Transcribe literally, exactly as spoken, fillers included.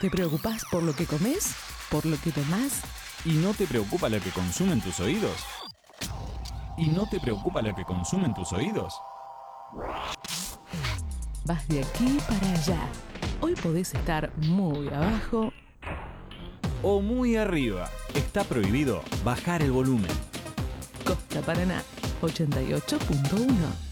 ¿Te preocupás por lo que comes? ¿Por lo que tomás? ¿Y no te preocupa lo que consumen tus oídos? ¿Y no te preocupa lo que consumen tus oídos? Vas de aquí para allá. Hoy podés estar muy abajo O muy arriba. Está prohibido bajar el volumen. Costa Paraná ochenta y ocho punto uno.